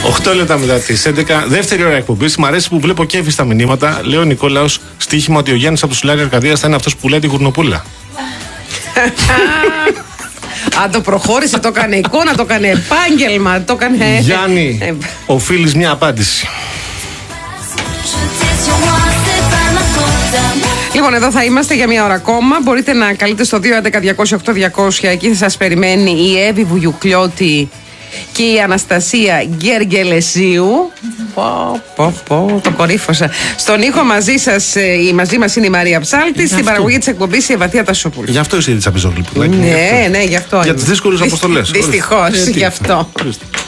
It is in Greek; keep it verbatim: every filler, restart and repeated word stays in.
οκτώ λεπτά μετά τις έντεκα, δεύτερη ώρα εκπομπής. Μ' αρέσει που βλέπω κέφι στα μηνύματα. Λέει ο Νικόλαος στοίχημα ότι ο Γιάννης από το Σουλάρι Αρκαδίας θα είναι αυτός που λέει τη γουρνοπούλα. Αν το προχώρησε, το έκανε εικόνα, το έκανε επάγγελμα, το έκανε. Γιάννη, οφείλεις μια απάντηση. Λοιπόν, εδώ θα είμαστε για μια ώρα ακόμα. Μπορείτε να καλείτε στο δύο έντεκα διακόσια οκτώ διακόσια. Εκεί θα σας περιμένει η Εύη Βουγιουκλιώτη και η Αναστασία Γκεργελεσίου. Πω, πω, πω, το κορύφωσα. Στον ήχο μαζί σας, η μαζί μας είναι η Μαρία Ψάλτη. Στην παραγωγή της εκπομπής η Ευαθία Τασοπούλου. Γι' αυτό είσαι η Ριτσαπιζόγλου. Ναι, ναι, γι' αυτό. Για τις δύσκολες αποστολές. Δυστυχώς, γι' αυτό.